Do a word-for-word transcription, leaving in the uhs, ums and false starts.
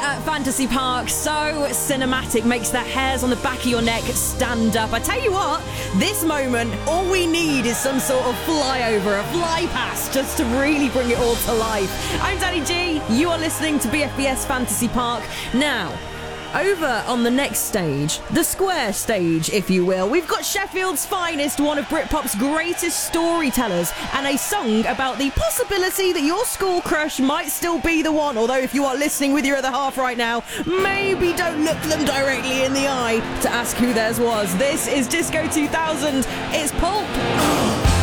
at Fantasy Park, so cinematic, makes the hairs on the back of your neck stand up. I tell you what, this moment, all we need is some sort of flyover, a fly past, just to really bring it all to life. I'm Danny G, you are listening to B F B S Fantasy Park. Now, over on the next stage, the square stage, if you will, we've got Sheffield's finest, one of Britpop's greatest storytellers, and a song about the possibility that your school crush might still be the one. Although if you are listening with your other half right now, maybe don't look them directly in the eye to ask who theirs was. This is Disco two thousand. It's Pulp.